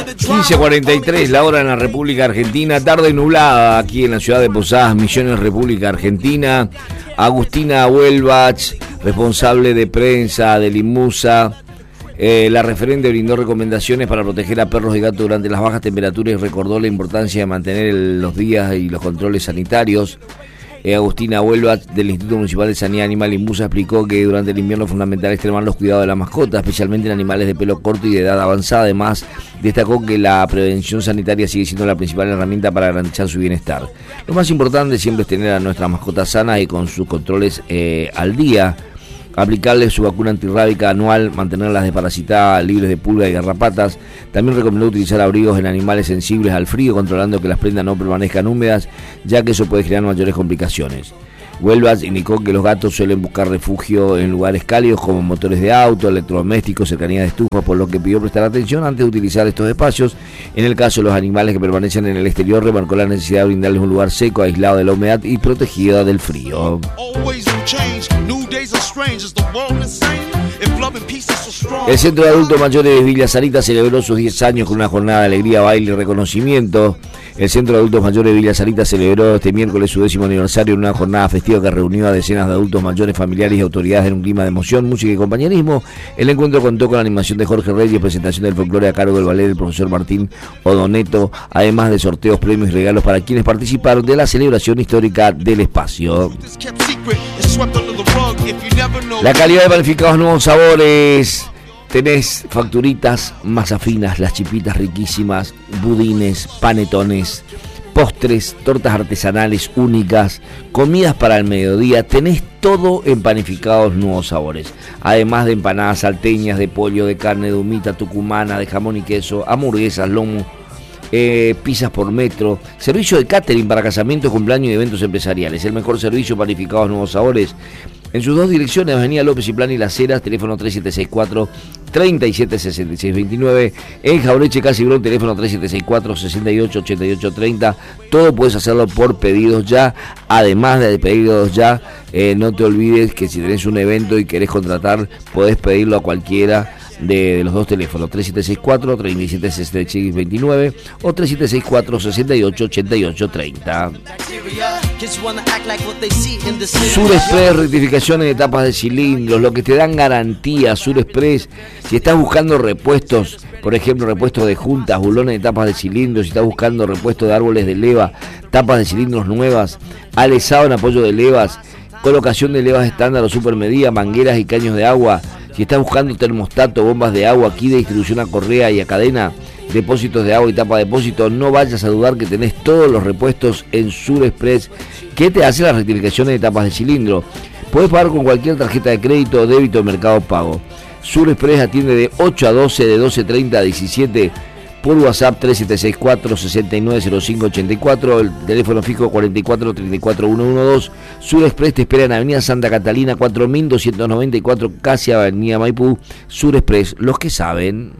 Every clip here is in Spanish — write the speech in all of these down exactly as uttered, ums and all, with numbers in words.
quince cuarenta y tres, la hora en la República Argentina, tarde nublada aquí en la ciudad de Posadas, Misiones, República Argentina. Agustina Huelbach, responsable de prensa del INMUSA, eh, la referente brindó recomendaciones para proteger a perros y gatos durante las bajas temperaturas y recordó la importancia de mantener el, los días y los controles sanitarios. Eh, Agustina Huelbach, del Instituto Municipal de Sanidad Animal INMUSA, explicó que durante el invierno es fundamental extremar los cuidados de la mascota, especialmente en animales de pelo corto y de edad avanzada. Además, destacó que la prevención sanitaria sigue siendo la principal herramienta para garantizar su bienestar. Lo más importante siempre es tener a nuestras mascotas sanas y con sus controles eh, al día, aplicarles su vacuna antirrábica anual, mantenerlas desparasitadas, libres de pulgas y garrapatas. También recomendó utilizar abrigos en animales sensibles al frío, controlando que las prendas no permanezcan húmedas, ya que eso puede generar mayores complicaciones. Huelbach indicó que los gatos suelen buscar refugio en lugares cálidos como motores de auto, electrodomésticos, cercanías de estufas, por lo que pidió prestar atención antes de utilizar estos espacios. En el caso de los animales que permanecen en el exterior, remarcó la necesidad de brindarles un lugar seco, aislado de la humedad y protegido del frío. El Centro de Adultos Mayores de Villa Sarita celebró sus diez años con una jornada de alegría, baile y reconocimiento. El Centro de Adultos Mayores de Villa Sarita celebró este miércoles su décimo aniversario en una jornada festiva que reunió a decenas de adultos mayores, familiares y autoridades en un clima de emoción, música y compañerismo. El encuentro contó con la animación de Jorge Reyes, presentación del folclore a cargo del ballet del profesor Martín Odoneto, además de sorteos, premios y regalos para quienes participaron de la celebración histórica del espacio. La calidad de panificados Nuevos Sabores. Tenés facturitas, masas finas, las chipitas riquísimas, budines, panetones, postres, tortas artesanales únicas, comidas para el mediodía. Tenés todo en Panificados Nuevos Sabores. Además de empanadas salteñas, de pollo, de carne, de humita tucumana, de jamón y queso, hamburguesas, lomo, eh, pizzas por metro, servicio de catering para casamientos, cumpleaños y eventos empresariales. El mejor servicio, Panificados Nuevos Sabores. En sus dos direcciones, Avenida López y Plan y Las Heras, teléfono tres siete seis cuatro, tres siete seis seis dos nueve. En Jaureche, Casibrón, teléfono tres siete seis cuatro, seis ocho, ocho ocho tres cero. Todo puedes hacerlo por pedidos ya. Además de pedidos ya, eh, no te olvides que si tenés un evento y querés contratar, podés pedirlo a cualquiera de, de los dos teléfonos, tres siete seis cuatro, tres siete seis seis dos nueve o tres siete seis cuatro, seis ocho, ocho ocho tres cero. Sur Express, rectificaciones de tapas de cilindros, lo que te dan garantía. Sur Express, si estás buscando repuestos, por ejemplo repuestos de juntas, bulones de tapas de cilindros, si estás buscando repuestos de árboles de leva, tapas de cilindros nuevas, alezado en apoyo de levas, colocación de levas estándar o supermedida, mangueras y caños de agua. Si estás buscando termostato, bombas de agua, aquí de distribución a correa y a cadena, depósitos de agua y tapa de depósito, no vayas a dudar que tenés todos los repuestos en Sur Express, que te hace las rectificaciones de tapas de cilindro. Puedes pagar con cualquier tarjeta de crédito, débito o Mercado Pago. Sur Express atiende de ocho a doce, de doce treinta a diecisiete, por WhatsApp tres siete seis cuatro, seis nueve cero cinco ocho cuatro, el teléfono fijo cuatro cuatro, tres cuatro, uno uno dos. Sur Express te espera en Avenida Santa Catalina cuatro mil doscientos noventa y cuatro, casi Avenida Maipú. Sur Express, los que saben.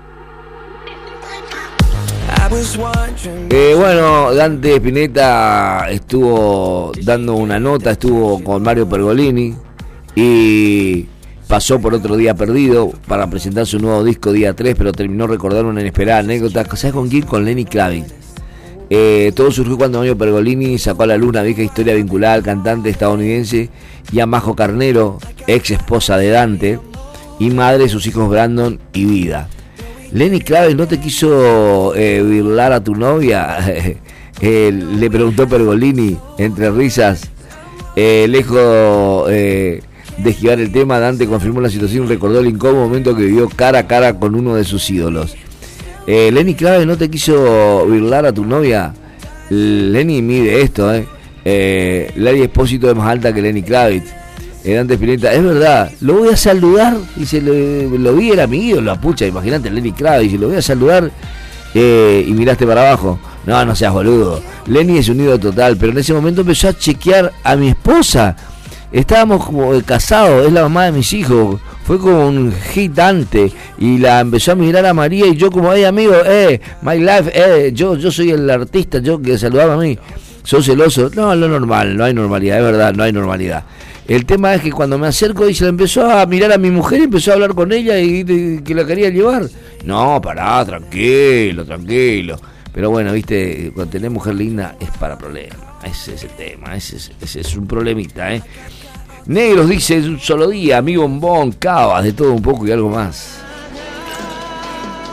Eh, bueno, Dante Spinetta estuvo dando una nota, estuvo con Mario Pergolini y pasó por Otro Día Perdido para presentar su nuevo disco Día tres, pero terminó recordando una inesperada anécdota. ¿Sabes con quién? Con Lenny Kravitz. Eh, todo surgió cuando Mario Pergolini sacó a la luz una vieja historia vinculada al cantante estadounidense y a Majo Carnero, ex esposa de Dante y madre de sus hijos Brandon y Vida. Lenny Kravitz no te quiso eh, burlar a tu novia, eh, le preguntó Pergolini entre risas. Eh, lejos eh, de esquivar el tema, Dante confirmó la situación y recordó el incómodo momento que vivió cara a cara con uno de sus ídolos. Eh, Lenny Kravitz no te quiso burlar a tu novia. Lenny mide esto, eh. eh Larry Espósito es más alta que Lenny Kravitz. Dante Spinetta, es verdad, lo voy a saludar, y se lo, lo vi, era mi ídolo, la pucha, imagínate, Lenny Kravitz, y lo voy a saludar, eh, y miraste para abajo. No, no seas boludo, Lenny es un ídolo total, pero en ese momento empezó a chequear a mi esposa, estábamos como casados, es la mamá de mis hijos, fue como un hit Dante, y la empezó a mirar a María, y yo como, hey amigo, eh, my life, eh, yo, yo soy el artista, yo que saludaba a mí, sos celoso. No, lo normal, no hay normalidad, es verdad, no hay normalidad. El tema es que cuando me acerco y se la empezó a mirar a mi mujer, empezó a hablar con ella y, y que la quería llevar. No, pará, tranquilo, tranquilo. Pero bueno, viste, cuando tenés mujer linda es para problemas. Ese es el tema, ese es, ese es un problemita, ¿eh? Negros dice, un solo día, mi bombón, cavas, de todo un poco y algo más.